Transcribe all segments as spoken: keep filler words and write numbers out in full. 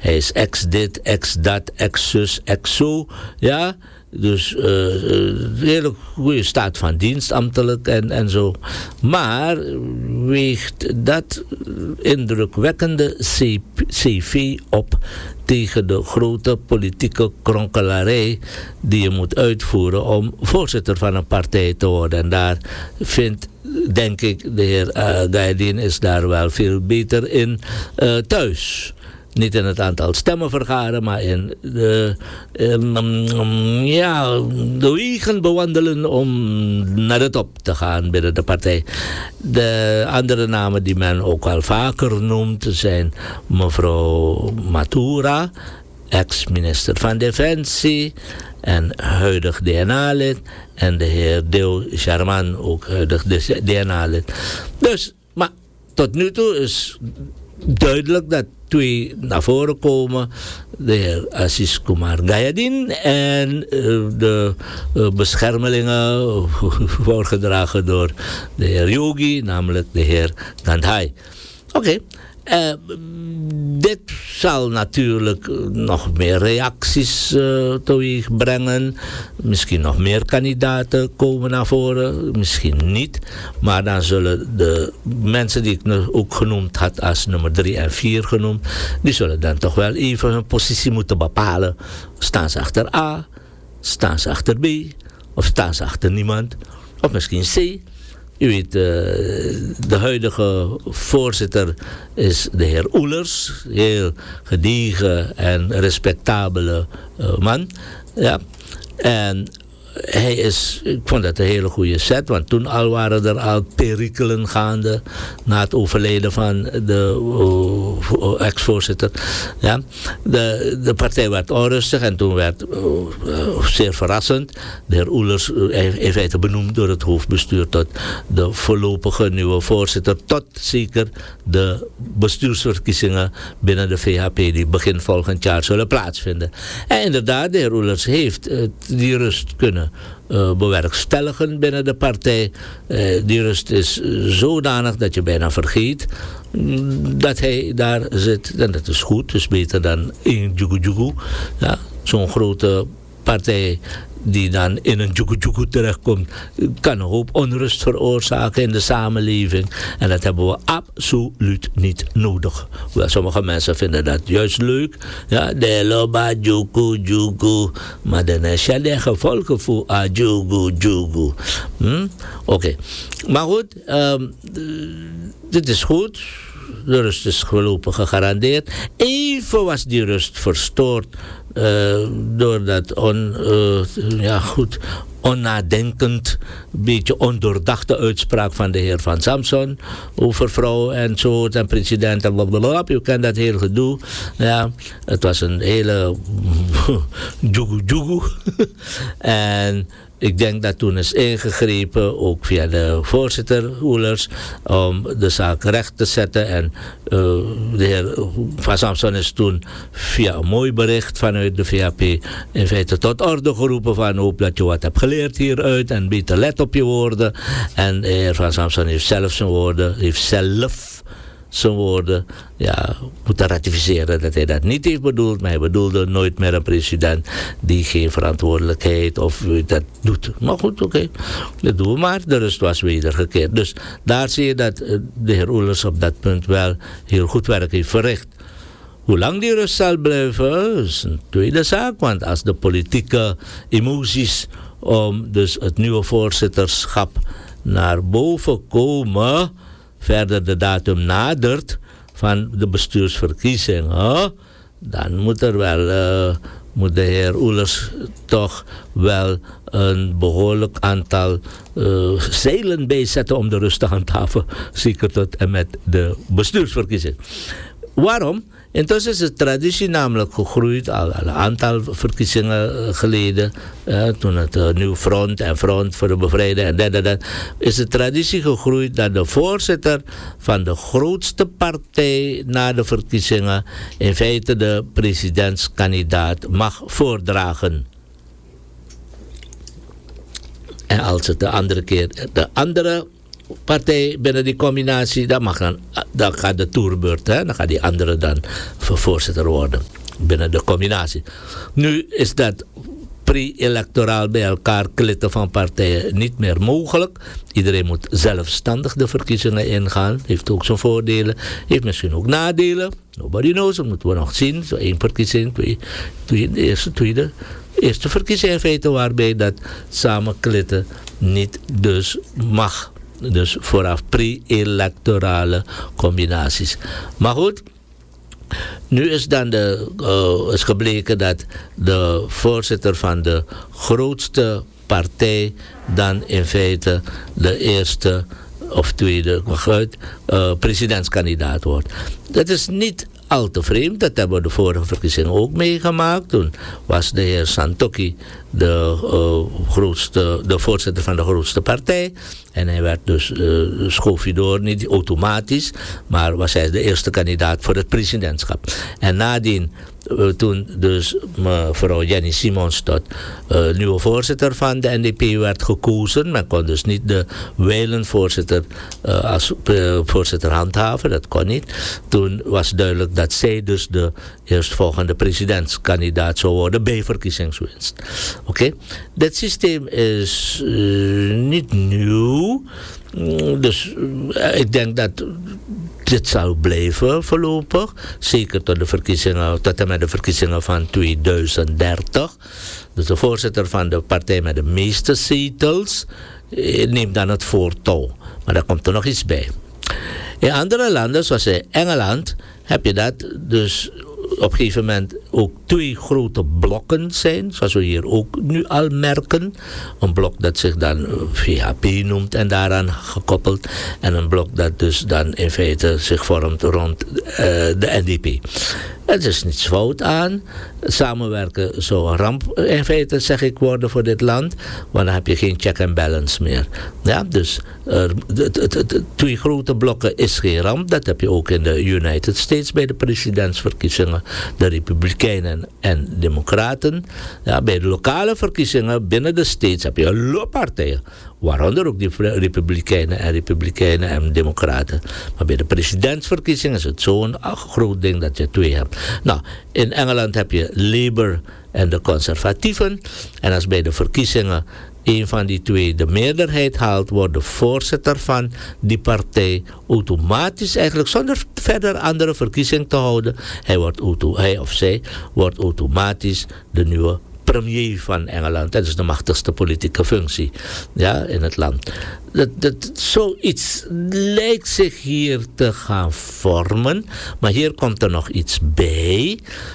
hij is ex dit, ex dat, ex zus, ex zo. Ja, dus uh, een hele goede staat van dienst, ambtelijk en, en zo. Maar weegt dat indrukwekkende C V op tegen de grote politieke kronkelarij die je moet uitvoeren om voorzitter van een partij te worden. En daar vindt, denk ik, de heer uh, Gaidin is daar wel veel beter in uh, thuis. Niet in het aantal stemmen vergaren, maar in de, um, ja, de wegen bewandelen om naar de top te gaan binnen de partij. De andere namen die men ook al vaker noemt zijn mevrouw Matura, ex-minister van Defensie en huidig D N A-lid. En de heer Deo Sharman, ook huidig D N A-lid. Dus, maar tot nu toe is duidelijk dat twee naar voren komen. De heer Assis Kumar Gayadin en uh, de uh, beschermelingen voorgedragen door de heer Yogi, namelijk de heer Gandhai. Oké. Okay. Uh, dit zal natuurlijk nog meer reacties uh, teweeg brengen. Misschien nog meer kandidaten komen naar voren. Misschien niet. Maar dan zullen de mensen die ik ook genoemd had als nummer drie en vier genoemd, die zullen dan toch wel even hun positie moeten bepalen. Staan ze achter A? Staan ze achter B? Of staan ze achter niemand? Of misschien C? U weet, uh, de huidige voorzitter is de heer Oelers. Heel gediegen en respectabele uh, man. Ja. En hij is, ik vond dat een hele goede set, want toen al waren er al perikelen gaande na het overlijden van de uh, ex-voorzitter. Ja. De, de partij werd onrustig en toen werd, uh, uh, zeer verrassend, de heer Oelers uh, in feite benoemd door het hoofdbestuur tot de voorlopige nieuwe voorzitter, tot zeker de bestuursverkiezingen binnen de V H P die begin volgend jaar zullen plaatsvinden. En inderdaad, de heer Oelers heeft uh, die rust kunnen Uh, bewerkstelligen binnen de partij. Uh, die rust is zodanig dat je bijna vergeet mm, dat hij daar zit. En dat is goed, dus beter dan in Jugu-Jugu. Ja, zo'n grote partij die dan in een Jugu-Jugu terechtkomt, kan een hoop onrust veroorzaken in de samenleving. En dat hebben we absoluut niet nodig. Hoewel sommige mensen vinden dat juist leuk. Ja, de loba Jugu-Jugu. Maar dan is je de gevolgen voor a Jugu-Jugu. Hm? Oké. Okay. Maar goed, um, dit is goed. De rust is voorlopig gegarandeerd. Even was die rust verstoord uh, door dat on, uh, ja, goed, onnadenkend, beetje ondoordachte uitspraak van de heer Van Samson over vrouwen en zo en president en blablabla. U kent dat hele gedoe. Ja, het was een hele jugu-jugu. En ik denk dat toen is ingegrepen, ook via de voorzitter Oelers, om de zaak recht te zetten. En uh, de heer Van Samson is toen via een mooi bericht vanuit de V H P in feite tot orde geroepen van hoop dat je wat hebt geleerd hieruit en beter let op je woorden. En de heer Van Samson heeft zelf zijn woorden, heeft zelf zijn woorden ja, moeten ratificeren dat hij dat niet heeft bedoeld, maar hij bedoelde nooit meer een president die geen verantwoordelijkheid of dat doet. Maar goed, oké, okay. Dat doen we maar. De rust was wedergekeerd. Dus daar zie je dat de heer Oelers op dat punt wel heel goed werk heeft verricht. Hoe lang die rust zal blijven, is een tweede zaak, want als de politieke emoties om dus het nieuwe voorzitterschap naar boven komen, verder de datum nadert van de bestuursverkiezingen, dan moet er wel, uh, moet de heer Oelers toch wel een behoorlijk aantal uh, zeilen bijzetten om de rust te handhaven, zeker tot en met de bestuursverkiezing. Waarom? Intussen is de traditie namelijk gegroeid, al, al een aantal verkiezingen geleden, eh, toen het uh, Nieuw Front en Front voor de Bevrijding en dat, dat, dat, is de traditie gegroeid dat de voorzitter van de grootste partij na de verkiezingen in feite de presidentskandidaat mag voordragen. En als het de andere keer de andere partij binnen die combinatie, dan, mag dan, dan gaat de toerbeurt, hè, dan gaat die andere dan voorzitter worden binnen de combinatie. Nu is dat pre-electoraal bij elkaar klitten van partijen niet meer mogelijk. Iedereen moet zelfstandig de verkiezingen ingaan. Heeft ook zijn voordelen. Heeft misschien ook nadelen. Nobody knows. Dat moeten we nog zien. Zo één verkiezing, twee, twee, de eerste, tweede. Eerste verkiezing in feite waarbij dat samenklitten niet dus mag. Dus vooraf pre-electorale combinaties. Maar goed. Nu is dan de, uh, is gebleken dat de voorzitter van de grootste partij dan in feite de eerste of tweede uh, presidentskandidaat wordt. Dat is niet al te vreemd. Dat hebben we de vorige verkiezingen ook meegemaakt. Toen was de heer Santokhi de, uh, grootste, de voorzitter van de grootste partij. En hij werd dus, uh, schoof hij door, niet automatisch, maar was hij de eerste kandidaat voor het presidentschap. En nadien, uh, toen dus mevrouw Jenny Simons tot uh, nieuwe voorzitter van de N D P werd gekozen. Men kon dus niet de wijlen voorzitter uh, als uh, voorzitter handhaven, dat kon niet. Toen was duidelijk dat zij dus de eerstvolgende presidentskandidaat zou worden bij verkiezingswinst. Oké, okay. Dit systeem is uh, niet nieuw. Dus uh, ik denk dat dit zal blijven voorlopig. Zeker tot de verkiezingen, tot en met de verkiezingen van tweeduizend dertig. Dus de voorzitter van de partij met de meeste zetels uh, neemt dan het voortouw. Maar daar komt er nog iets bij. In andere landen, zoals in Engeland, heb je dat dus op een gegeven moment ook twee grote blokken zijn, zoals we hier ook nu al merken. Een blok dat zich dan V H P noemt en daaraan gekoppeld. En een blok dat dus dan in feite zich vormt rond uh, de N D P. Er is niets fout aan. Samenwerken zou een ramp in feite, zeg ik, worden voor dit land. Want dan heb je geen check and balance meer. Ja, dus uh, de, de, de, de twee grote blokken is geen ramp. Dat heb je ook in de United States bij de presidentsverkiezingen. De Republikeinen en Democraten. Ja, bij de lokale verkiezingen binnen de States heb je een loop partijen. Waaronder ook die Republikeinen en Republikeinen en Democraten. Maar bij de presidentsverkiezingen is het zo'n groot ding dat je twee hebt. Nou, in Engeland heb je Labour en de conservatieven. En als bij de verkiezingen een van die twee de meerderheid haalt, wordt de voorzitter van die partij automatisch, eigenlijk zonder verder andere verkiezing te houden, hij, wordt auto, hij of zij wordt automatisch de nieuwe premier van Engeland. Dat is de machtigste politieke functie, ja, in het land. Dat, dat, zoiets lijkt zich hier te gaan vormen. Maar hier komt er nog iets bij.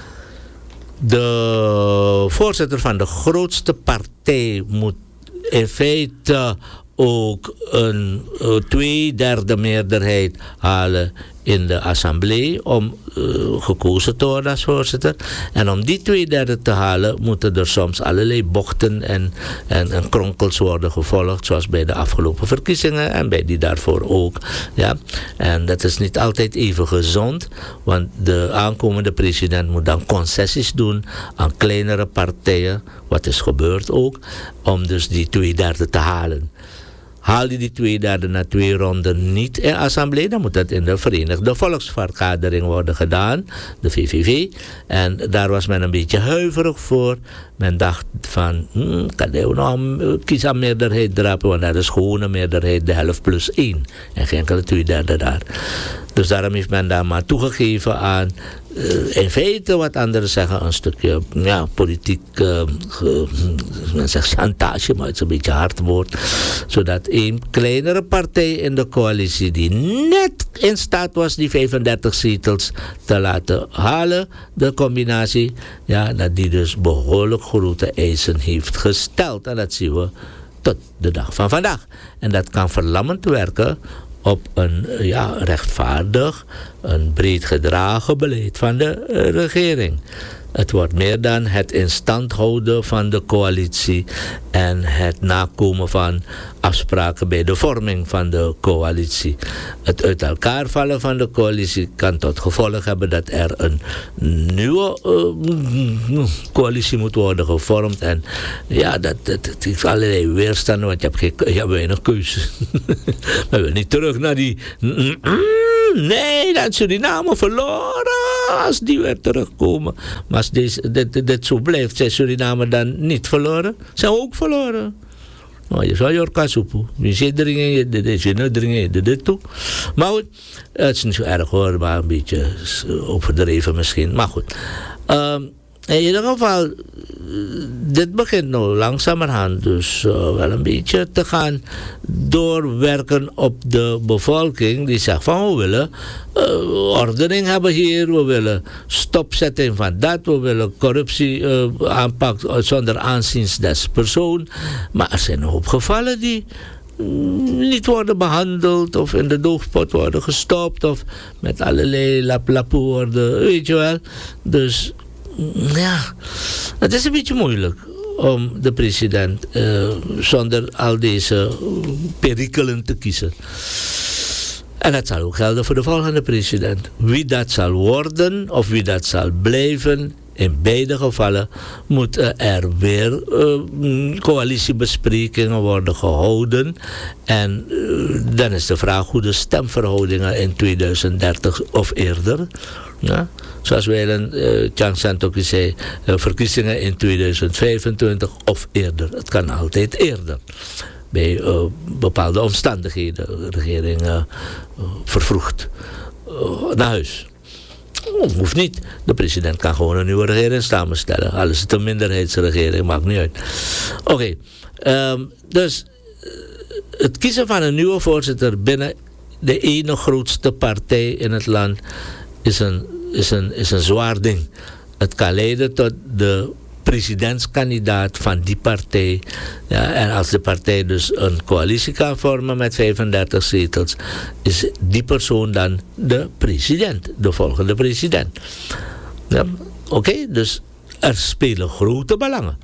De voorzitter van de grootste partij moet in feite ook een uh, tweederde meerderheid halen in de assemblee om uh, gekozen te worden als voorzitter. En om die tweederde te halen moeten er soms allerlei bochten en, en, en kronkels worden gevolgd, zoals bij de afgelopen verkiezingen en bij die daarvoor ook. Ja. En dat is niet altijd even gezond, want de aankomende president moet dan concessies doen aan kleinere partijen, wat is gebeurd ook, om dus die tweederde te halen. Haal je die twee derde na twee ronden niet in assemblee, dan moet dat in de Verenigde Volksvergadering worden gedaan, de V V V. En daar was men een beetje huiverig voor. Men dacht van, hmm, kan je nog een kiesmeerderheid drapen, want dat is gewoon een meerderheid, de helft plus één. En geen enkele twee derde daar. Dus daarom heeft men daar maar toegegeven aan, uh, in feite wat anderen zeggen, een stukje ja, politiek, uh, ge, men zegt chantage, maar het is een beetje hard woord. Zodat een kleinere partij in de coalitie, die net in staat was die vijfendertig zetels te laten halen, de combinatie, ja, dat die dus behoorlijk grote eisen heeft gesteld. En dat zien we tot de dag van vandaag. En dat kan verlammend werken op een ja, rechtvaardig, een breed gedragen beleid van de uh, regering. Het wordt meer dan het in stand houden van de coalitie en het nakomen van afspraken bij de vorming van de coalitie. Het uit elkaar vallen van de coalitie kan tot gevolg hebben dat er een nieuwe uh, coalitie moet worden gevormd. En ja, dat, dat, dat heeft allerlei weerstanden, want je hebt, geen, je hebt weinig keuze. We willen niet terug naar die... Nee, dat Suriname verloren als die weer terugkomen. Maar als deze, dit, dit zo blijft, zijn Suriname dan niet verloren? Zijn we ook verloren? Nou, je zou je orka soepen. Je zit erin, je dit, je nu erin, je dit toe. Maar goed, het is niet zo erg hoor, maar een beetje overdreven misschien. Maar goed. Um, in ieder geval, dit begint nou langzamerhand dus uh, wel een beetje te gaan doorwerken op de bevolking. Die zegt van we willen uh, ordening hebben hier, we willen stopzetting van dat, we willen corruptie uh, aanpak zonder aanzien des persoon. Maar er zijn een hoop gevallen die niet worden behandeld of in de doofpot worden gestopt of met allerlei laplapoe worden, weet je wel. Dus ja, het is een beetje moeilijk om de president uh, zonder al deze perikelen te kiezen. En dat zal ook gelden voor de volgende president. Wie dat zal worden of wie dat zal blijven, in beide gevallen moeten er weer uh, coalitiebesprekingen worden gehouden. En uh, dan is de vraag hoe de stemverhoudingen in tweeduizend dertig of eerder. Ja, zoals wij in uh, Chang Santok zei, uh, verkiezingen in tweeduizend vijfentwintig of eerder. Het kan altijd eerder. Bij uh, bepaalde omstandigheden. De regering uh, vervroegd uh, naar huis. Oh, hoeft niet. De president kan gewoon een nieuwe regering samenstellen. Al is het een minderheidsregering, maakt niet uit. Oké, okay. um, dus het kiezen van een nieuwe voorzitter binnen de ene grootste partij in het land is een, is een, is een zwaar ding. Het kan leiden tot de presidentskandidaat van die partij. Ja, en als de partij dus een coalitie kan vormen met vijfendertig zetels, is die persoon dan de president, de volgende president. Ja, Oké, okay, dus er spelen grote belangen.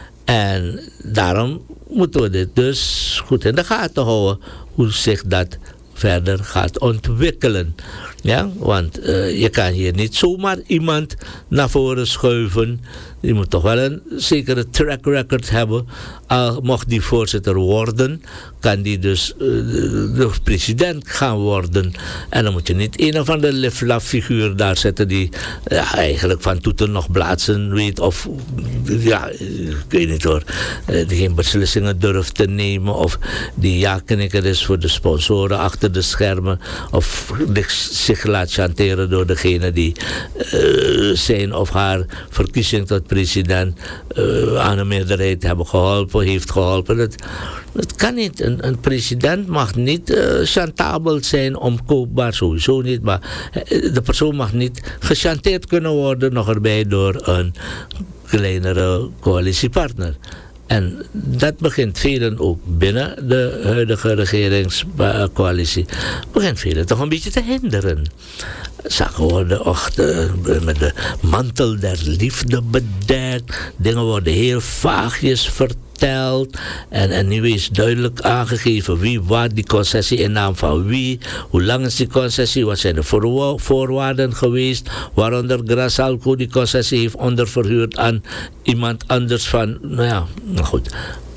En daarom moeten we dit dus goed in de gaten houden, hoe zich dat verder gaat ontwikkelen. Ja, want uh, je kan hier niet zomaar iemand naar voren schuiven. Je moet toch wel een zekere track record hebben. Al mocht die voorzitter worden, kan die dus uh, de president gaan worden. En dan moet je niet een of andere liflaf figuur daar zetten die uh, eigenlijk van toeten nog blaadsen weet. Of ja, ik weet niet hoor. Uh, die geen beslissingen durft te nemen. Of die ja-knikker is voor de sponsoren achter de schermen. Of zich laat chanteren door degene die uh, zijn of haar verkiezing tot president uh, aan een meerderheid hebben geholpen, heeft geholpen. Dat, dat kan niet. Een, een president mag niet uh, chantabel zijn, omkoopbaar, sowieso niet. Maar de persoon mag niet gechanteerd kunnen worden, nog erbij door een kleinere coalitiepartner. En dat begint velen ook binnen de huidige regeringscoalitie, begint velen toch een beetje te hinderen. Zaken worden och, de, met de mantel der liefde bedekt. Dingen worden heel vaagjes verteld. En, en nu is duidelijk aangegeven wie wat, die concessie in naam van wie. Hoe lang is die concessie? Wat zijn de voorwa- voorwaarden geweest? Waaronder Grasalco die concessie heeft onderverhuurd aan iemand anders van... Nou ja, nou goed.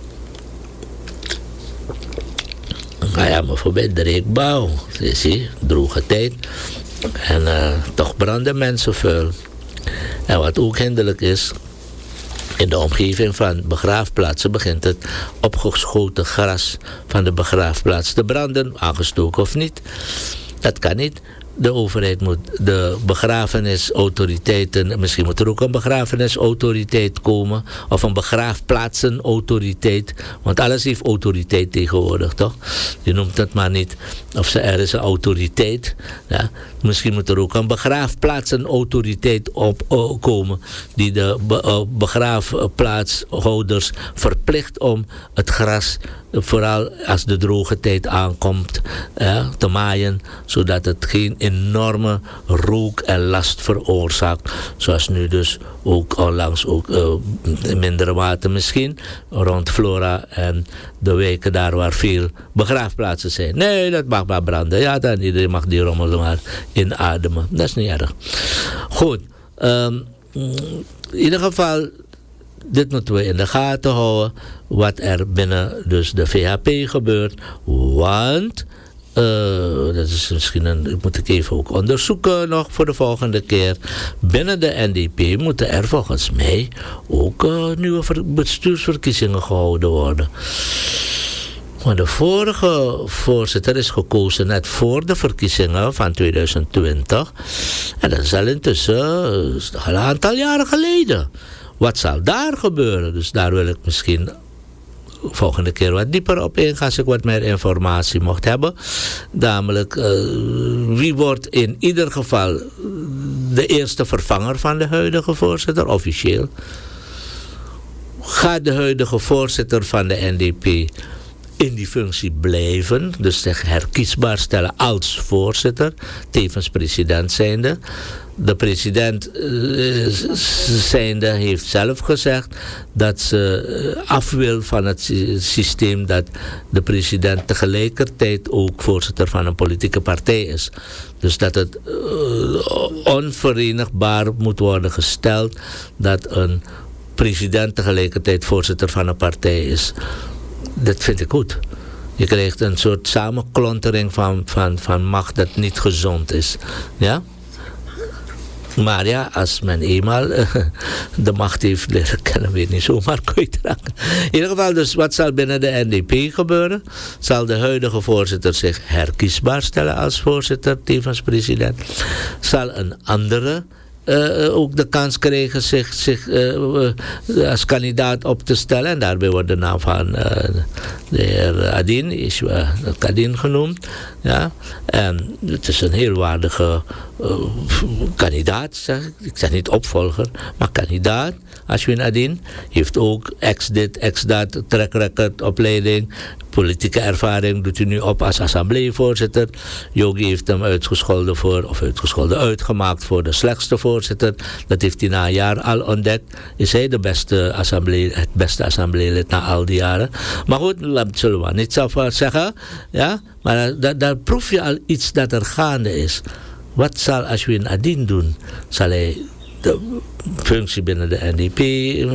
Nou ja, maar voorbij de reekbouw. Zie je, droge tijd. En uh, toch branden mensen vuil. En wat ook hinderlijk is, in de omgeving van begraafplaatsen begint het opgeschoten gras van de begraafplaats te branden, aangestoken of niet. Dat kan niet. De overheid moet de begrafenisautoriteiten, misschien moet er ook een begrafenisautoriteit komen, of een begraafplaatsenautoriteit, want alles heeft autoriteit tegenwoordig, toch? Je noemt het maar niet, of er is een autoriteit. Ja? Misschien moet er ook een begraafplaatsenautoriteit opkomen, die de be- begraafplaatshouders verplicht om het gras, vooral als de droge tijd aankomt, ja, te maaien, zodat het geen enorme rook en last veroorzaakt. Zoals nu dus ook onlangs, ook uh, in mindere mate misschien, rond Flora en de wijken daar waar veel begraafplaatsen zijn. Nee, dat mag maar branden. Ja, dan iedereen mag die rommel maar inademen. Dat is niet erg. Goed. Um, in ieder geval, dit moeten we in de gaten houden. Wat er binnen dus de V H P gebeurt. Want, uh, dat is misschien een, dat moet ik even ook onderzoeken nog voor de volgende keer. Binnen de N D P moeten er volgens mij ook uh, nieuwe bestuursverkiezingen gehouden worden. Maar de vorige voorzitter is gekozen net voor de verkiezingen van tweeduizend twintig. En dat is al intussen uh, al een aantal jaren geleden. Wat zal daar gebeuren? Dus daar wil ik misschien volgende keer wat dieper op ingaan als ik wat meer informatie mocht hebben. Namelijk, uh, wie wordt in ieder geval de eerste vervanger van de huidige voorzitter, officieel? Gaat de huidige voorzitter van de N D P in die functie blijven, dus zich herkiesbaar stellen als voorzitter, tevens president zijnde? De president uh, zijnde heeft zelf gezegd dat ze uh, af wil van het systeem dat de president tegelijkertijd ook voorzitter van een politieke partij is. Dus dat het uh, onverenigbaar moet worden gesteld dat een president tegelijkertijd voorzitter van een partij is. Dat vind ik goed. Je krijgt een soort samenklontering van, van, van macht dat niet gezond is. Ja? Maar ja, als men eenmaal uh, de macht heeft leren kennen, weet niet zomaar kwijtraken. In ieder geval, dus wat zal binnen de N D P gebeuren? Zal de huidige voorzitter zich herkiesbaar stellen als voorzitter, tevens president? Zal een andere Uh, ook de kans krijgen zich, zich uh, uh, als kandidaat op te stellen. En daarbij wordt de naam van uh, de heer Adin, is uh, Kadin genoemd. Ja? En het is een heel waardige uh, kandidaat, zeg ik. Ik zeg niet opvolger, maar kandidaat. Ashwin Adin heeft ook ex dit, ex dat, track record, opleiding, politieke ervaring doet hij nu op als assembleevoorzitter. Yogi heeft hem uitgescholden voor, of uitgescholden uitgemaakt voor de slechtste voorzitter. Dat heeft hij na een jaar al ontdekt. Is hij de beste assemblee, het beste assembleelid na al die jaren. Maar goed, dat zullen we niet zelf zeggen. Ja? Maar daar, daar proef je al iets dat er gaande is. Wat zal Ashwin Adin doen? Zal hij de functie binnen de N D P,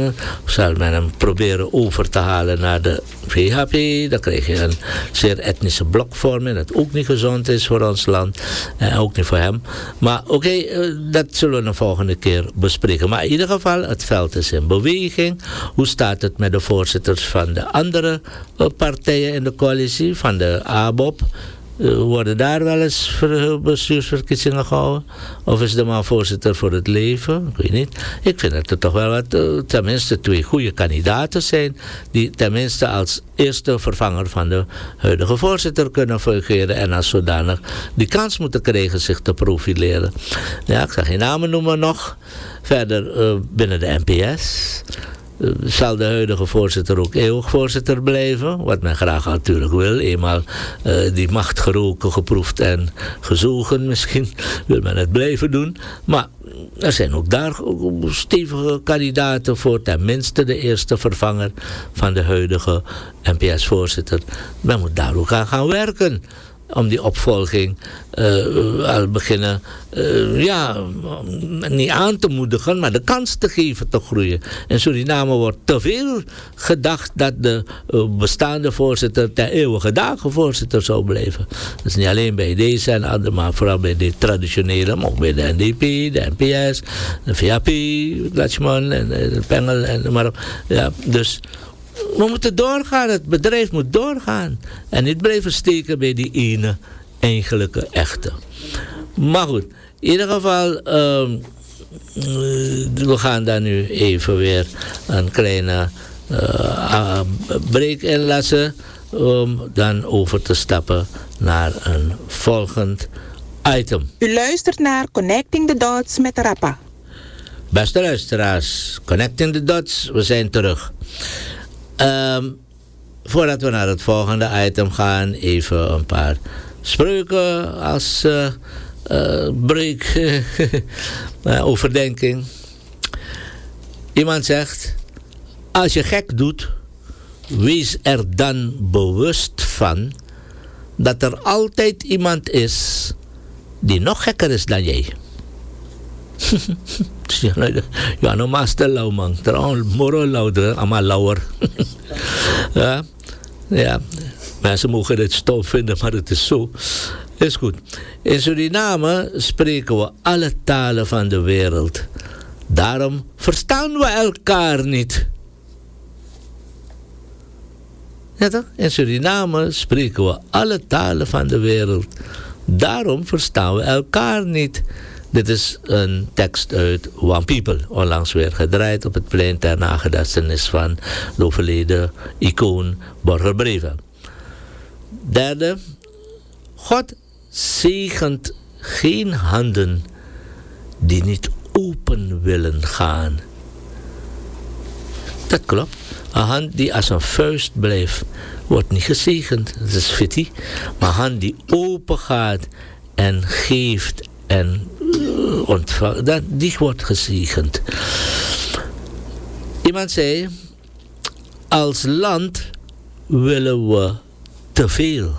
zal men hem proberen over te halen naar de V H P. Dan krijg je een zeer etnische blokvorming, dat ook niet gezond is voor ons land. En ook niet voor hem. Maar oké, okay, dat zullen we de volgende keer bespreken. Maar in ieder geval, het veld is in beweging. Hoe staat het met de voorzitters van de andere partijen in de coalitie, van de A B O P? Uh, worden daar wel eens bestuursverkiezingen gehouden? Of is de man voorzitter voor het leven? Ik weet niet. Ik vind dat er toch wel wat, uh, tenminste twee goede kandidaten zijn, die tenminste als eerste vervanger van de huidige voorzitter kunnen fungeren en als zodanig die kans moeten krijgen zich te profileren. Ja, ik zal geen namen noemen nog. Verder uh, binnen de N P S Uh, zal de huidige voorzitter ook eeuwig voorzitter blijven? Wat men graag natuurlijk wil. Eenmaal uh, die macht geroken, geproefd en gezogen. Misschien wil men het blijven doen. Maar er zijn ook daar stevige kandidaten voor. Tenminste de eerste vervanger van de huidige N P S-voorzitter. Men moet daar ook aan gaan werken. Om die opvolging uh, al beginnen, uh, ja, niet aan te moedigen, maar de kans te geven te groeien. In Suriname wordt te veel gedacht dat de uh, bestaande voorzitter ter eeuwige dagen voorzitter zou blijven. Dat is niet alleen bij deze en andere, maar vooral bij de traditionele, maar ook bij de N D P, de N P S, de V H P, Latchman en de Pengel en maar ja, dus we moeten doorgaan, het bedrijf moet doorgaan. En niet blijven steken bij die ene eigenlijke echte. Maar goed, in ieder geval, uh, we gaan daar nu even weer een kleine uh, break inlassen. Om dan over te stappen naar een volgend item. U luistert naar Connecting the Dots met Rappa. Beste luisteraars, Connecting the Dots, we zijn terug. Um, voordat we naar het volgende item gaan, even een paar spreuken als uh, uh, breuk, uh, overdenking. Iemand zegt, als je gek doet, wees er dan bewust van dat er altijd iemand is die nog gekker is dan jij. Ja, no master lauw man. Trouwens, moro lauwer, allemaal lauwer. Ja, ja. Mensen mogen dit stof vinden, maar het is zo. Is goed. In Suriname spreken we alle talen van de wereld. Daarom verstaan we elkaar niet. Ja toch? In Suriname spreken we alle talen van de wereld. Daarom verstaan we elkaar niet. Dit is een tekst uit One People, onlangs weer gedraaid op het plein ter nagedachtenis van de overleden icoon Borger Brevel. Derde, God zegent geen handen die niet open willen gaan. Dat klopt. Een hand die als een vuist blijft, wordt niet gezegend. Dat is fitty. Maar een hand die open gaat en geeft en ontvangt, dat, die wordt gezegend. Iemand zei, als land willen we te veel,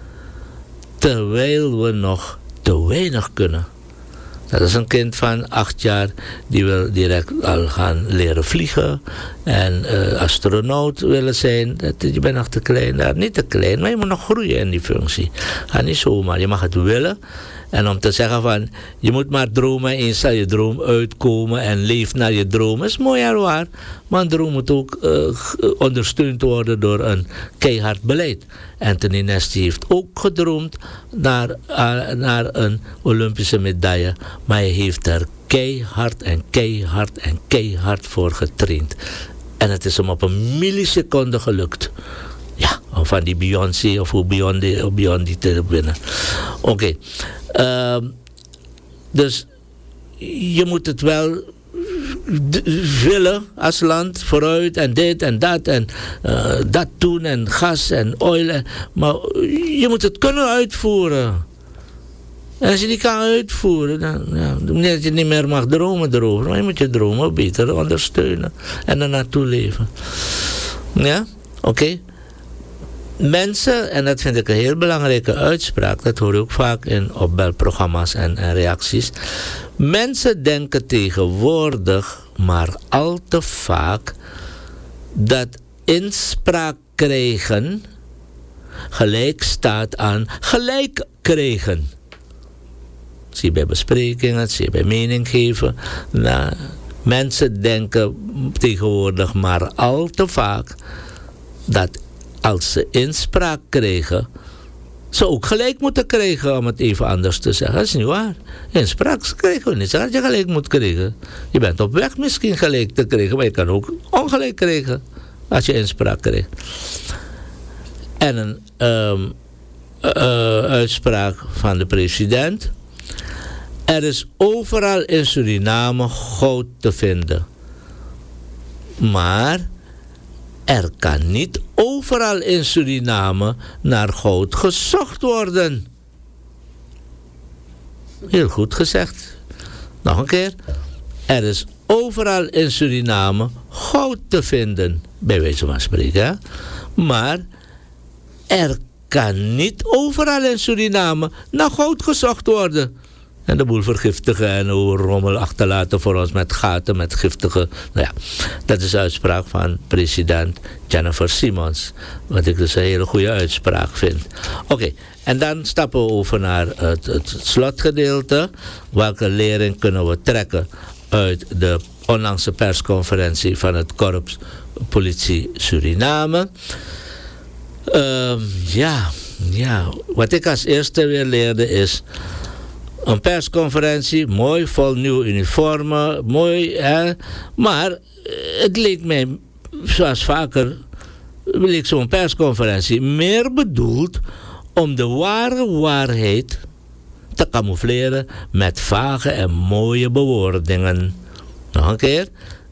terwijl we nog te weinig kunnen. Dat is een kind van acht jaar die wil direct al gaan leren vliegen en uh, astronaut willen zijn. Dat, je bent nog te klein, nou, niet te klein, maar je moet nog groeien in die functie. Ga niet zomaar, je mag het willen. En om te zeggen van, je moet maar dromen, eens zal je droom uitkomen en leef naar je droom, is mooi en waar. Maar een droom moet ook uh, ondersteund worden door een keihard beleid. Anthony Nestie heeft ook gedroomd naar, uh, naar een Olympische medaille, maar hij heeft er keihard en keihard en keihard voor getraind. En het is hem op een milliseconde gelukt. Ja, om van die Beyoncé of hoe Beyoncé, Beyoncé te winnen. Oké. Okay. Uh, dus je moet het wel d- willen als land vooruit en dit en dat en uh, dat doen en gas en olie. Maar je moet het kunnen uitvoeren. En als je die kan uitvoeren, dan ja, niet dat je niet meer mag dromen erover, maar je moet je dromen beter ondersteunen en er naartoe leven. Ja, oké. Okay. Mensen, en dat vind ik een heel belangrijke uitspraak, dat hoor je ook vaak in opbelprogramma's en, en reacties. Mensen denken tegenwoordig maar al te vaak dat inspraak krijgen gelijk staat aan gelijk krijgen. Zie je bij besprekingen, zie je bij mening geven. Nou, mensen denken tegenwoordig maar al te vaak dat als ze inspraak krijgen, ze ook gelijk moeten krijgen, om het even anders te zeggen. Dat is niet waar. Inspraak krijgen we niet zeggen dat je gelijk moet krijgen. Je bent op weg misschien gelijk te krijgen, maar je kan ook ongelijk krijgen als je inspraak krijgt. En een um, uh, uitspraak van de president. Er is overal in Suriname goud te vinden. Maar er kan niet overal in Suriname naar goud gezocht worden. Heel goed gezegd. Nog een keer. Er is overal in Suriname goud te vinden. Bij wijze van spreken. Hè? Maar er kan niet overal in Suriname naar goud gezocht worden. En de boel vergiftigen en rommel achterlaten voor ons met gaten, met giftige. Nou ja, dat is de uitspraak van president Jennifer Simons. Wat ik dus een hele goede uitspraak vind. Oké, okay, en dan stappen we over naar het, het slotgedeelte. Welke lering kunnen we trekken uit de onlangse persconferentie van het Korps Politie Suriname? Uh, ja, ja, wat ik als eerste weer leerde is een persconferentie, mooi, vol nieuwe uniformen, mooi, hè? Maar het leek mij, zoals vaker, leek zo'n persconferentie meer bedoeld om de ware waarheid te camoufleren met vage en mooie bewoordingen. Nog een keer.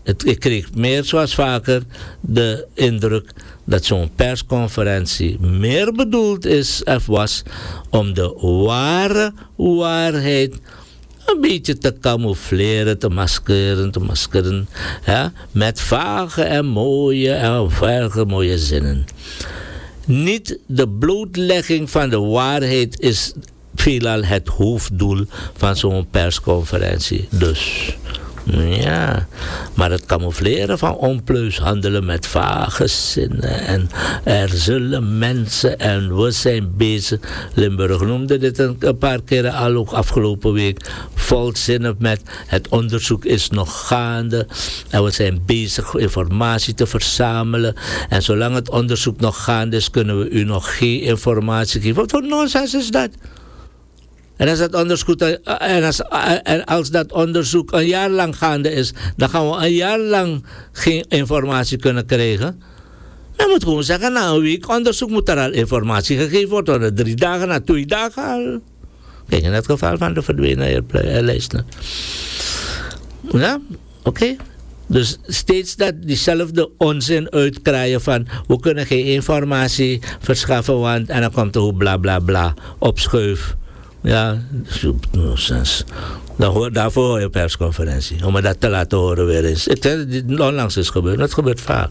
het, ik kreeg meer zoals vaker de indruk dat zo'n persconferentie meer bedoeld is of was om de ware waarheid een beetje te camoufleren, te maskeren, te maskeren, ja, met vage en mooie en vage mooie zinnen. Niet de blootlegging van de waarheid is veelal het hoofddoel van zo'n persconferentie. Dus, ja, maar het camoufleren van onpleus handelen met vage zinnen en er zullen mensen en we zijn bezig. Limburg noemde dit een, een paar keren al, ook afgelopen week, volzinnig met het onderzoek is nog gaande en we zijn bezig informatie te verzamelen en zolang het onderzoek nog gaande is kunnen we u nog geen informatie geven. Wat voor nonsens is dat? En als, dat onderzoek, en, als, en als dat onderzoek een jaar lang gaande is, dan gaan we een jaar lang geen informatie kunnen krijgen. Men moet gewoon zeggen, na een week onderzoek moet er al informatie gegeven worden. Na drie dagen, na twee dagen al. Kijk, in het geval van de verdwenen lijsten. Ja, oké. Okay. Dus steeds dat diezelfde onzin uitkraaien van we kunnen geen informatie verschaffen, want en dan komt er hoe bla bla bla opschuif. Ja, nonsens. Daarvoor hoor je persconferentie. Om me dat te laten horen weer eens. Ik zeg, dit onlangs is gebeurd. Dat gebeurt vaak.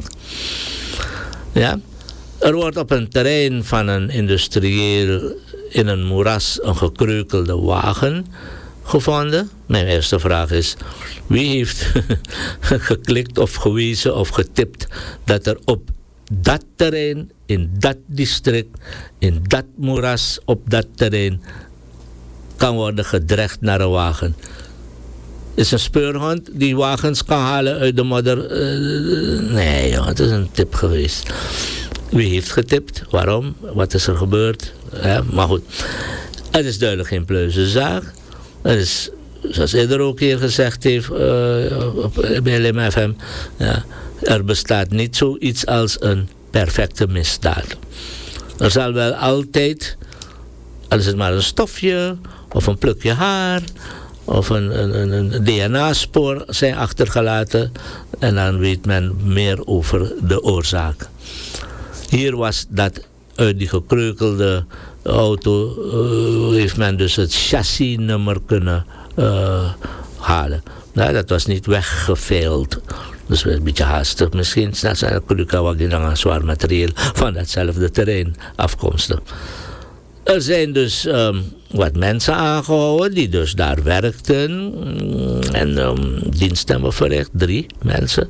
Ja. Er wordt op een terrein van een industrieel in een moeras een gekreukelde wagen gevonden. Mijn eerste vraag is, wie heeft geklikt of gewezen of getipt dat er op dat terrein, in dat district, in dat moeras, op dat terrein kan worden gedreigd naar een wagen. Is een speurhond die wagens kan halen uit de modder? Uh, nee, joh, het is een tip geweest. Wie heeft getipt? Waarom? Wat is er gebeurd? Ja, maar goed, het is duidelijk geen pleuze zaak. Het is, zoals eerder ook hier gezegd heeft uh, bij L M F M, ja, er bestaat niet zoiets als een perfecte misdaad. Er zal wel altijd, al is het maar een stofje of een plukje haar of een, een, een D N A-spoor zijn achtergelaten en dan weet men meer over de oorzaak. Hier was dat uit die gekreukelde auto uh, heeft men dus het chassisnummer kunnen uh, halen. Nou, dat was niet weggeveild. Dus een beetje haastig. Misschien zijn er een zwaar materieel van datzelfde terrein afkomstig. Er zijn dus um, wat mensen aangehouden die dus daar werkten en um, dienst hebben verricht. Drie mensen.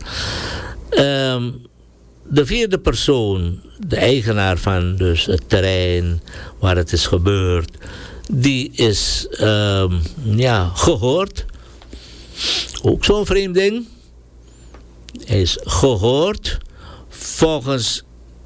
Um, de vierde persoon, de eigenaar van dus het terrein waar het is gebeurd, die is um, ja, gehoord. Ook zo'n vreemd ding. Hij is gehoord volgens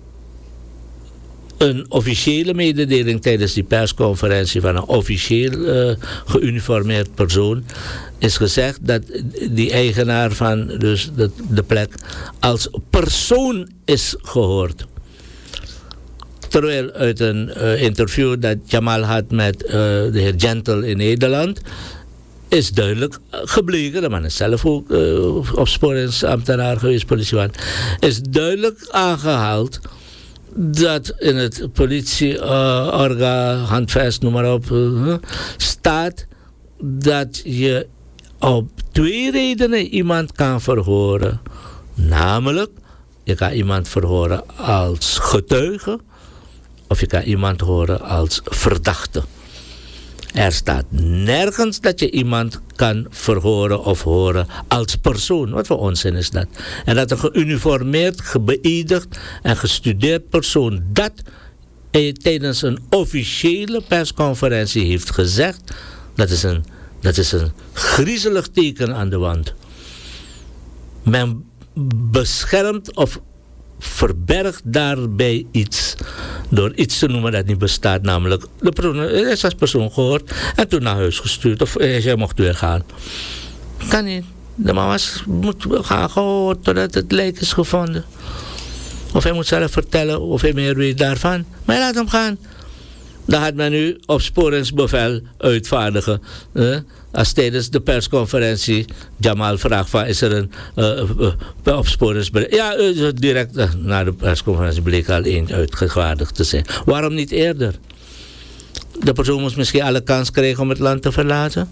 een officiële mededeling tijdens die persconferentie van een officieel uh, geuniformeerd persoon is gezegd dat die eigenaar van dus de, de plek als persoon is gehoord. Terwijl uit een uh, interview dat Jamal had met uh, de heer Gentle in Nederland is duidelijk gebleken, de man is zelf ook uh, opsporingsambtenaar geweest, politieman, is duidelijk aangehaald dat in het politie-orga, uh, handvest, noem maar op, uh, staat dat je op twee redenen iemand kan verhoren. Namelijk, je kan iemand verhoren als getuige of je kan iemand horen als verdachte. Er staat nergens dat je iemand kan verhoren of horen als persoon. Wat voor onzin is dat? En dat een geuniformeerd, gebeëdigd en gestudeerd persoon dat tijdens een officiële persconferentie heeft gezegd, dat is een, dat is een griezelig teken aan de wand. Men beschermt of verbergt daarbij iets door iets te noemen dat niet bestaat, namelijk de persoon is als persoon gehoord en toen naar huis gestuurd of jij mocht weer gaan. Kan niet. De man was, moet gaan gehoord totdat het lijk is gevonden. Of hij moet zelf vertellen of hij meer weet daarvan. Maar laat hem gaan. Dan gaat men nu opsporingsbevel uitvaardigen. Eh? Als tijdens de persconferentie Jamal vraagt van is er een uh, uh, opsporingsbevel. Ja, uh, direct uh, na de persconferentie bleek al één uitgevaardigd te zijn. Waarom niet eerder? De persoon moest misschien alle kans krijgen om het land te verlaten.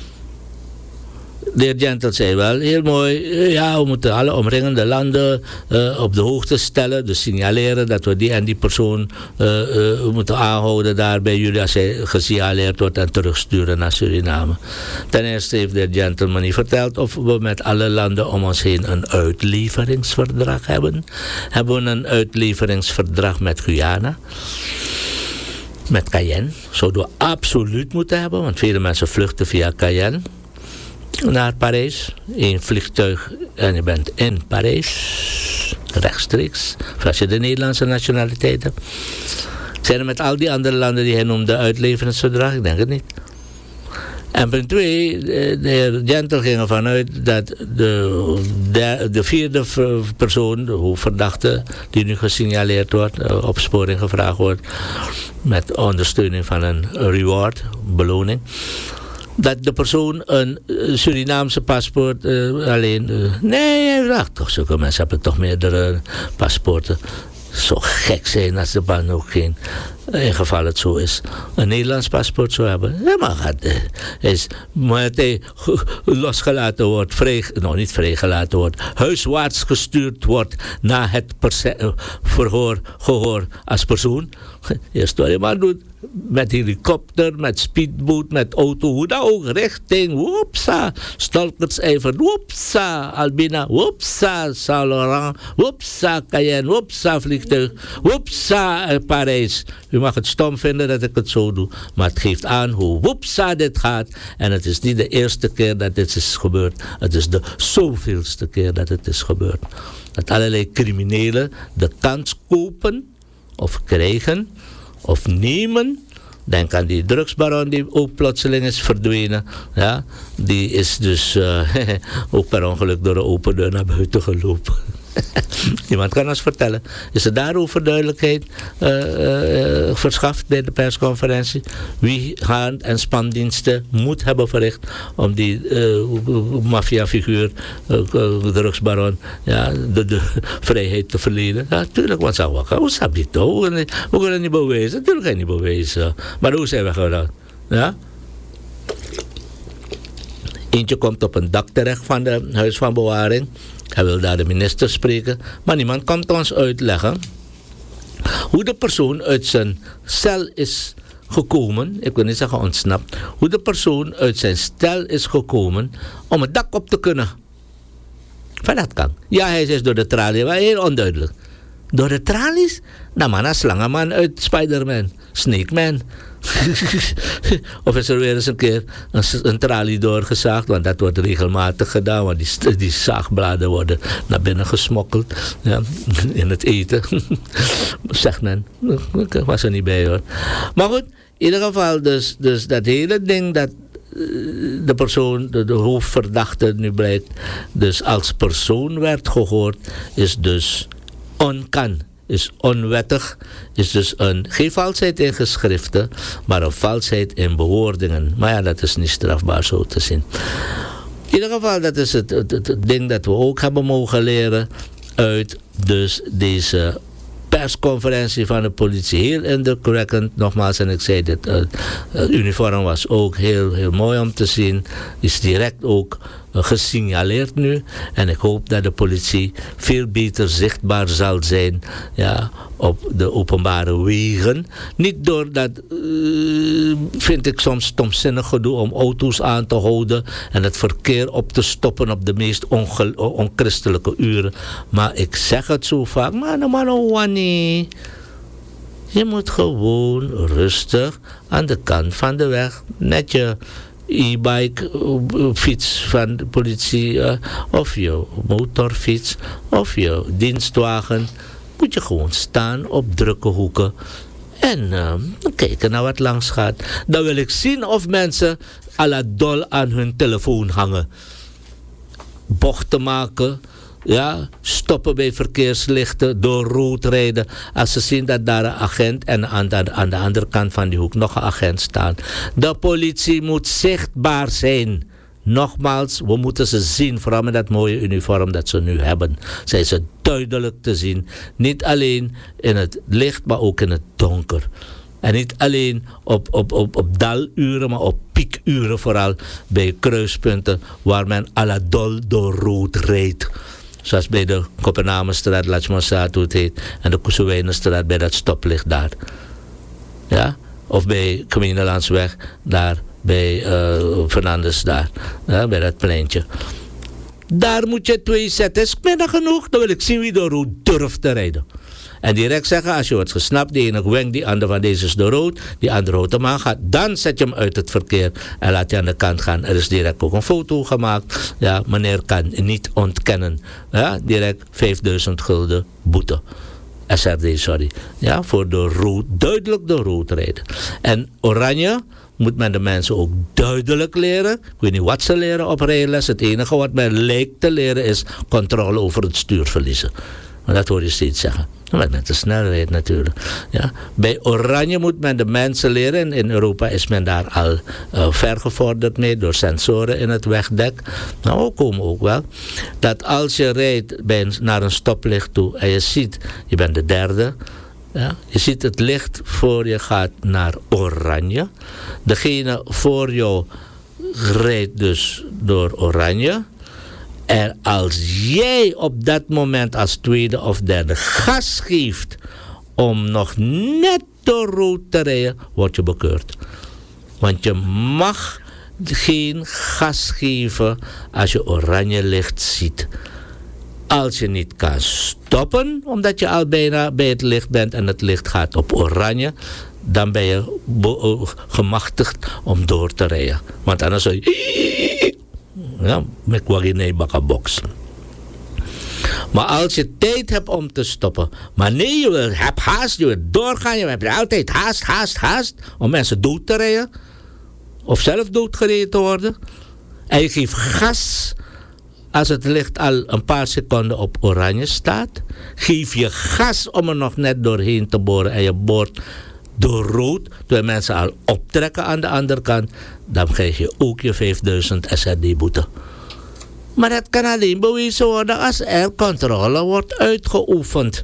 De heer Gentle zei wel, heel mooi, ja, we moeten alle omringende landen uh, op de hoogte stellen, dus signaleren dat we die en die persoon uh, uh, moeten aanhouden daar bij jullie als hij gesignaleerd wordt en terugsturen naar Suriname. Ten eerste heeft de heer Gentle me niet verteld of we met alle landen om ons heen een uitleveringsverdrag hebben. Hebben we een uitleveringsverdrag met Guyana? Met Cayenne? Zouden we absoluut moeten hebben, want vele mensen vluchten via Cayenne naar Parijs. Eén vliegtuig en je bent in Parijs. Rechtstreeks. Of als je de Nederlandse nationaliteit hebt. Zijn er met al die andere landen die hij noemde uitleveringsverdrag? Ik denk het niet. En punt twee, de heer Gentle ging ervan uit dat de, de, de vierde persoon, de hoofdverdachte, die nu gesignaleerd wordt, opsporing gevraagd wordt, met ondersteuning van een reward, beloning, dat de persoon een Surinaamse paspoort uh, alleen... Uh, nee, hij dacht toch, zulke mensen hebben toch meerdere paspoorten. Zo gek zijn als de man ook geen, in geval het zo is, een Nederlands paspoort zou hebben. Ja, maar gaat, uh, is, maar dat hij losgelaten wordt, vrij, nou niet vrijgelaten wordt, huiswaarts gestuurd wordt na het perse- verhoor, gehoor als persoon. Eerst wat je maar doet, met helikopter, met speedboot, met auto, hoe dan ook, richting, woepsa, Stolpertsijver, woepsa, Albina, woepsa, Saint-Laurent, woepsa, Cayenne, woepsa, vliegtuig, woepsa, Parijs. U mag het stom vinden dat ik het zo doe, maar het geeft aan hoe woepsa dit gaat. En het is niet de eerste keer dat dit is gebeurd, het is de zoveelste keer dat het is gebeurd. Dat allerlei criminelen de kans kopen of krijgen of nemen. Denk aan die drugsbaron die ook plotseling is verdwenen. Ja, die is dus uh, ook per ongeluk door de open deur naar buiten gelopen. Iemand kan ons vertellen. Is er daarover duidelijkheid uh, uh, verschaft bij de persconferentie? Wie hand- en spandiensten moet hebben verricht om die uh, maffiafiguur, uh, drugsbaron, ja, de, de vrijheid te verlenen? Ja, tuurlijk, wat zou we? Hoe zou je het? We kunnen het niet bewijzen. Natuurlijk kan je niet bewijzen. Maar hoe zijn we gedaan? Ja? Eentje komt op een dak terecht van de huis van bewaring. Hij wil daar de minister spreken, maar niemand komt ons uitleggen hoe de persoon uit zijn cel is gekomen, ik wil niet zeggen ontsnapt, hoe de persoon uit zijn cel is gekomen om het dak op te kunnen. Van dat kan. Ja, hij is door de tralies, maar heel onduidelijk. Door de tralies? Nou man, een slangenman uit Spider-Man, Snake Man. Of is er weer eens een keer een, een tralie doorgezaagd, want dat wordt regelmatig gedaan, want die, die zaagbladen worden naar binnen gesmokkeld, ja, in het eten. Zegt men. Ik was er niet bij hoor. Maar goed, in ieder geval dus, dus dat hele ding dat de persoon, de, de hoofdverdachte nu blijkt, dus als persoon werd gehoord, is dus onkan. Is onwettig, is dus een, geen valsheid in geschriften, maar een valsheid in bewoordingen. Maar ja, dat is niet strafbaar zo te zien. In ieder geval, dat is het, het, het, het ding dat we ook hebben mogen leren uit dus deze persconferentie van de politie. Heel indrukwekkend, nogmaals, en ik zei dit, uh, het uniform was ook heel, heel mooi om te zien. Is direct ook uh, gesignaleerd nu. En ik hoop dat de politie veel beter zichtbaar zal zijn, ja, op de openbare wegen. Niet door dat, uh, vind ik soms stomzinnig gedoe om auto's aan te houden en het verkeer op te stoppen op de meest onge- onchristelijke uren. Maar ik zeg het zo vaak, maar no man, wani. Je moet gewoon rustig aan de kant van de weg met je e-bike, fiets van de politie, uh, of je motorfiets, of je dienstwagen, moet je gewoon staan op drukke hoeken en uh, kijken naar wat langs gaat. Dan wil ik zien of mensen à la dol aan hun telefoon hangen. Bochten maken, ja, stoppen bij verkeerslichten, door rood rijden. Als ze zien dat daar een agent en aan de, aan de andere kant van die hoek nog een agent staan. De politie moet zichtbaar zijn. Nogmaals, we moeten ze zien, vooral met dat mooie uniform dat ze nu hebben. Zijn ze duidelijk te zien. Niet alleen in het licht, maar ook in het donker. En niet alleen op, op, op, op daluren, maar op piekuren vooral. Bij kruispunten waar men à la dol door rood rijdt. Zoals bij de Kopenhamenstraat, Lachmanstraat, hoe het heet. En de Koesowijnenstraat bij dat stoplicht daar. Ja? Of bij Gemeentelandsweg, daar bij uh, Fernandes daar. Ja, bij dat pleintje. Daar moet je twee zetten. Is minder genoeg? Dan wil ik zien wie door rood durft te rijden. En direct zeggen, als je wordt gesnapt, die ene wenk, die andere van deze is door rood, die andere automaan gaat, dan zet je hem uit het verkeer en laat je aan de kant gaan. Er is direct ook een foto gemaakt. Ja, meneer kan niet ontkennen. Ja, direct vijfduizend gulden boete. S R D, sorry. Ja, voor door rood, duidelijk door rood rijden. En oranje moet men de mensen ook duidelijk leren. Ik weet niet wat ze leren op rijles. Het enige wat men lijkt te leren is controle over het stuur verliezen. Maar dat hoor je steeds zeggen. Met, met de snelheid natuurlijk. Ja. Bij oranje moet men de mensen leren. En in Europa is men daar al uh, vergevorderd mee door sensoren in het wegdek. Nou, we komen ook wel. Dat als je rijdt bij een, naar een stoplicht toe en je ziet, je bent de derde. Ja, je ziet het licht voor je gaat naar oranje. Degene voor jou rijdt dus door oranje. En als jij op dat moment als tweede of derde gas geeft om nog net door rood te rijden, word je bekeurd. Want je mag geen gas geven als je oranje licht ziet. Als je niet kan stoppen, omdat je al bijna bij het licht bent en het licht gaat op oranje, dan ben je gemachtigd om door te rijden. Want anders zou je... Ja, met wagine bakkenbox. Maar als je tijd hebt om te stoppen, maar nee, je wil heb haast, je wil doorgaan, je hebt altijd haast, haast, haast, om mensen dood te rijden, of zelf doodgereden te worden, en je geeft gas als het licht al een paar seconden op oranje staat, geef je gas om er nog net doorheen te boren en je boort door rood, terwijl mensen al optrekken aan de andere kant, dan krijg je ook je vijfduizend S R D-boete. Maar dat kan alleen bewezen worden als er controle wordt uitgeoefend.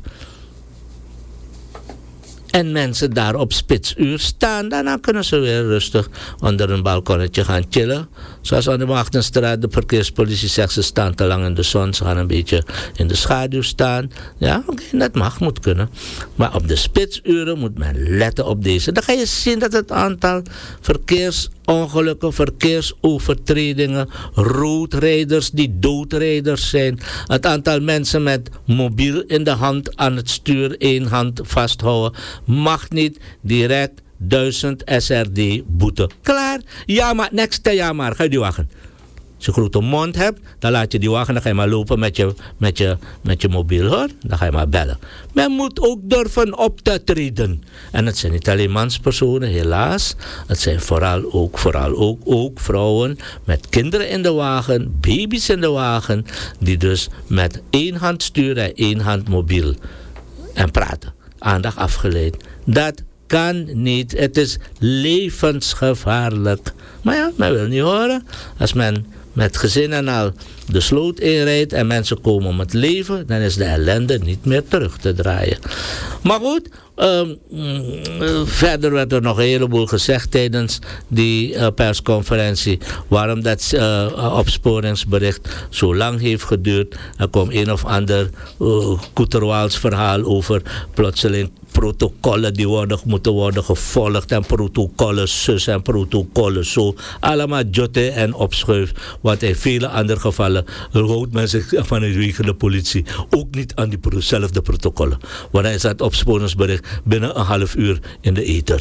En mensen daar op spitsuur staan, daarna kunnen ze weer rustig onder een balkonnetje gaan chillen. Zoals aan de Maagdenstraat, de verkeerspolitie zegt, ze staan te lang in de zon, ze gaan een beetje in de schaduw staan. Ja, oké, okay, dat mag, moet kunnen. Maar op de spitsuren moet men letten op deze. Dan ga je zien dat het aantal verkeersongelukken, verkeersovertredingen, roodrijders die doodrijders zijn, het aantal mensen met mobiel in de hand aan het stuur, één hand vasthouden, mag niet direct duizend S R D boete. Klaar? Ja maar, next ja maar, ga je die wagen. Als je een grote mond hebt, dan laat je die wagen, dan ga je maar lopen met je, met je, met je mobiel, hoor. Dan ga je maar bellen. Men moet ook durven op te treden. En het zijn niet alleen manspersonen, helaas. Het zijn vooral ook, vooral ook, ook vrouwen met kinderen in de wagen, baby's in de wagen, die dus met één hand sturen en één hand mobiel en praten. Aandacht afgeleid. Dat kan niet. Het is levensgevaarlijk. Maar ja, men wil niet horen. Als men met gezin en al de sloot inrijdt en mensen komen om het leven, dan is de ellende niet meer terug te draaien. Maar goed, um, verder werd er nog een heleboel gezegd tijdens die uh, persconferentie. Waarom dat uh, opsporingsbericht zo lang heeft geduurd. Er kwam een of ander uh, Koeterwaals verhaal over plotseling protocollen die worden, moeten worden gevolgd en protocollen zus en protocollen zo. Allemaal jotten en opschuif. Want in vele andere gevallen houdt men zich vanwege de politie ook niet aan diezelfde protocollen. Want dan is dat opsporingsbericht binnen een half uur in de ether.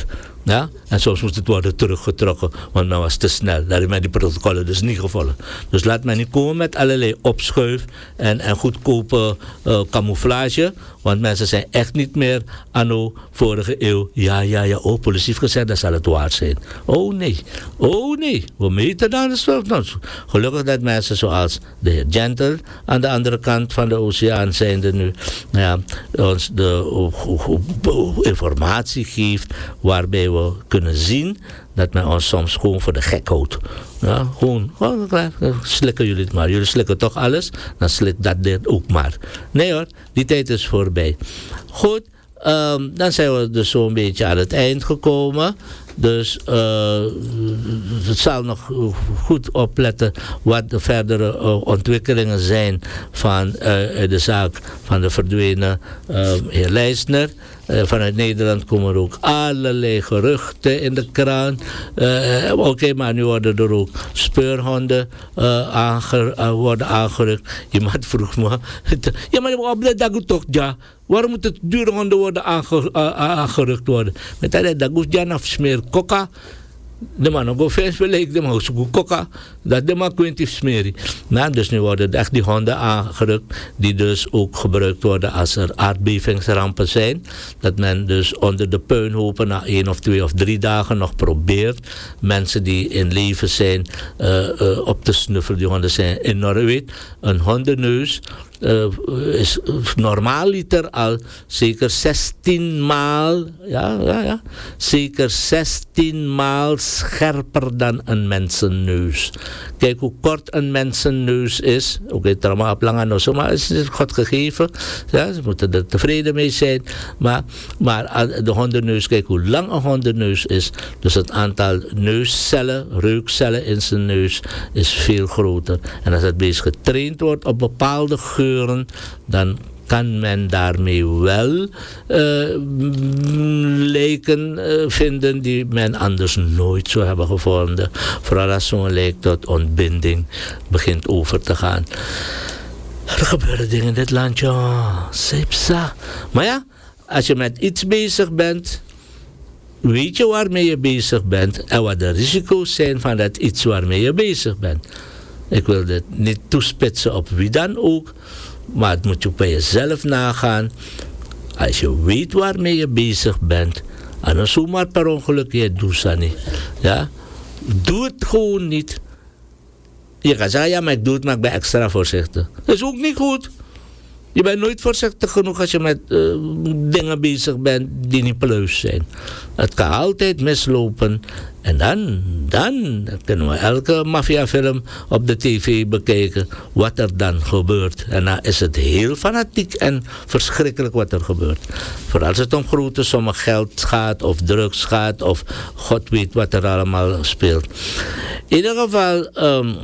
Ja? En soms moest het worden teruggetrokken, want men was te snel. Daar hebben men die protocollen dus niet gevolgd. Dus laat men niet komen met allerlei opschuif en, en goedkope uh, camouflage. Want mensen zijn echt niet meer anno vorige eeuw. Ja, ja, ja, oh, politie heeft gezegd, dat zal het waard zijn. Oh nee, oh nee, we meten dan eens wel. Nou, gelukkig dat mensen zoals de heer Gentle aan de andere kant van de oceaan zijn er nu, ja, ons de uh, uh, uh, informatie geeft waarbij we kunnen zien dat men ons soms gewoon voor de gek houdt. Ja, gewoon, gewoon klaar, slikken jullie het maar. Jullie slikken toch alles, dan slik dat dit ook maar. Nee hoor, die tijd is voorbij. Goed, um, dan zijn we dus zo'n beetje aan het eind gekomen. Dus uh, het zal nog goed opletten wat de verdere uh, ontwikkelingen zijn van uh, de zaak van de verdwenen uh, heer Leisner. Uh, vanuit Nederland komen er ook allerlei geruchten in de kraan. Uh, Oké, okay, maar nu worden er ook speurhonden uh, aange, uh, worden aangerukt. Iemand vroeg me, ja maar op de dag toch ja. Waarom moet het dure honden worden aange, uh, aangerukt worden? Met dat dag ja af smeer kokka. De man ook fens beleek, de man ook kokka. Dat de man kwintief smeren. Nou, dus nu worden echt die honden aangerukt, die dus ook gebruikt worden als er aardbevingsrampen zijn. Dat men dus onder de puinhopen na één of twee of drie dagen nog probeert mensen die in leven zijn uh, uh, op te snuffelen. Die honden zijn enorm, weet, een hondenneus. Uh, is normaaliter al zeker zestien maal, ja, ja, ja, zeker zestien maal scherper dan een mensenneus. Kijk hoe kort een mensenneus is. Oké, okay, trauma op lange neus, maar het is God gegeven. Ja, ze moeten er tevreden mee zijn. Maar, maar de hondenneus, kijk hoe lang een hondenneus is. Dus het aantal neuscellen, reukcellen in zijn neus is veel groter. En als het beest getraind wordt op bepaalde geuren, dan kan men daarmee wel uh, leken uh, vinden die men anders nooit zou hebben gevonden. Vooral als zo'n lijk tot ontbinding begint over te gaan. Er gebeuren dingen in dit land, ja. Sepsa. Maar ja, als je met iets bezig bent, weet je waarmee je bezig bent en wat de risico's zijn van dat iets waarmee je bezig bent. Ik wil dit niet toespitsen op wie dan ook, maar het moet je bij jezelf nagaan. Als je weet waarmee je bezig bent, en dan zomaar per ongeluk je doet dat niet. Ja? Doe het gewoon niet. Je kan zeggen, ja, maar ik doe het, maar ik ben extra voorzichtig. Dat is ook niet goed. Je bent nooit voorzichtig genoeg als je met uh, dingen bezig bent die niet pluis zijn. Het kan altijd mislopen. En dan, dan kunnen we elke maffiafilm op de tv bekijken wat er dan gebeurt. En dan is het heel fanatiek en verschrikkelijk wat er gebeurt. Vooral als het om grote sommen geld gaat of drugs gaat of God weet wat er allemaal speelt. In ieder geval, um,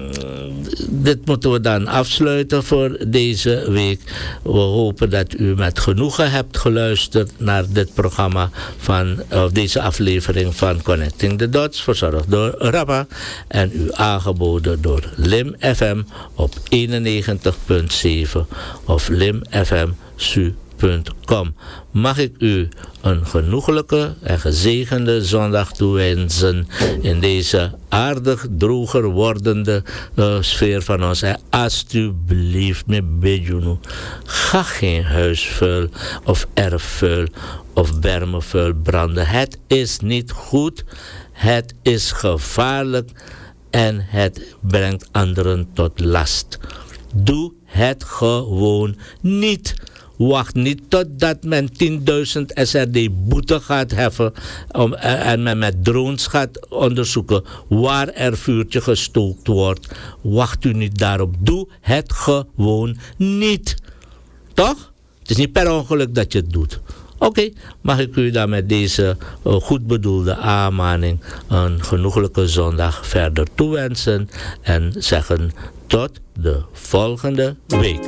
dit moeten we dan afsluiten voor deze week. We hopen dat u met genoegen hebt geluisterd naar dit programma van, of deze aflevering van Connecting the Dots, verzorgd door Rappa en u aangeboden door Lim F M op eenennegentig komma zeven of limfm su punt com. Mag ik u een genoeglijke en gezegende zondag toewensen in deze aardig droger wordende uh, sfeer van ons. En alsjeblieft, met bedjoenu, ga geen huisvuil of erfvuil of bermenvuil branden. Het is niet goed, het is gevaarlijk en het brengt anderen tot last. Doe het gewoon niet. Wacht niet totdat men tienduizend S R D boete gaat heffen om, en men met drones gaat onderzoeken waar er vuurtje gestookt wordt. Wacht u niet daarop. Doe het gewoon niet. Toch? Het is niet per ongeluk dat je het doet. Oké, okay, mag ik u dan met deze uh, goed bedoelde aanmaning een genoeglijke zondag verder toewensen en zeggen tot de volgende week.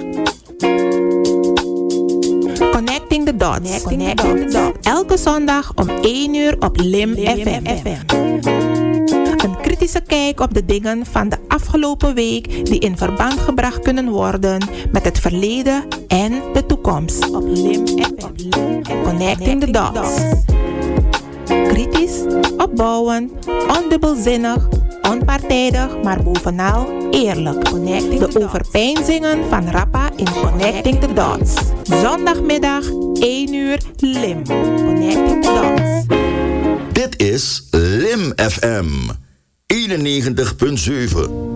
Connecting the Dots. Connecting the Dots. Elke zondag om één uur op Lim F M. Een kritische kijk op de dingen van de afgelopen week die in verband gebracht kunnen worden met het verleden en de toekomst. Op Lim F M. Connecting the Dots. Kritisch, opbouwend, ondubbelzinnig, onpartijdig, maar bovenal eerlijk. De overpeinzingen van Rappa in Connecting the Dots. Zondagmiddag, één uur, Lim. Connecting the Dots. Dit is Lim F M eenennegentig punt zeven.